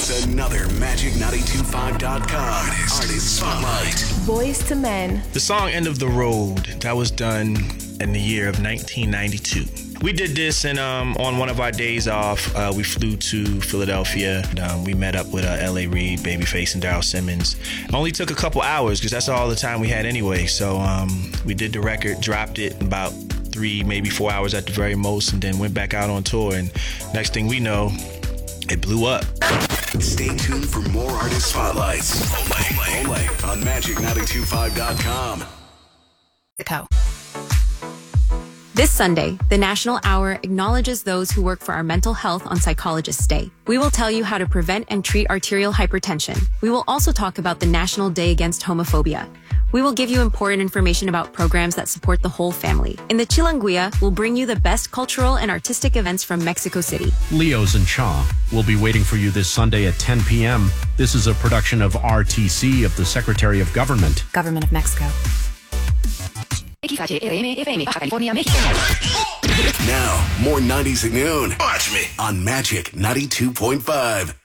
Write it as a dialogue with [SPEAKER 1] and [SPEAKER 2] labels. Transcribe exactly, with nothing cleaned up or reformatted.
[SPEAKER 1] It's another Magic nine two five dot com Artist, Artist Spotlight.
[SPEAKER 2] Boys to Men.
[SPEAKER 3] The song End of the Road, that was done in the year of nineteen ninety-two. We did this and um, on one of our days off, uh, we flew to Philadelphia. And, um, we met up with uh, L A. Reid, Babyface, and Daryl Simmons. It only took a couple hours because that's all the time we had anyway. So um, we did the record, dropped it in about three, maybe four hours at the very most, and then went back out on tour. And next thing we know, it blew up.
[SPEAKER 1] Stay tuned for more Artist Spotlights. Only, only on Magic nine two five dot com.
[SPEAKER 4] This Sunday, the National Hour acknowledges those who work for our mental health on Psychologist Day. We will tell you how to prevent and treat arterial hypertension. We will also talk about the National Day Against Homophobia. We will give you important information about programs that support the whole family. In the Chilanguia, we'll bring you the best cultural and artistic events from Mexico City.
[SPEAKER 5] Leos and Cha will be waiting for you this Sunday at ten p.m. This is a production of R T C of the Secretary of Government.
[SPEAKER 6] Government of Mexico.
[SPEAKER 1] Now, more nineties at noon. Watch me on Magic ninety-two point five.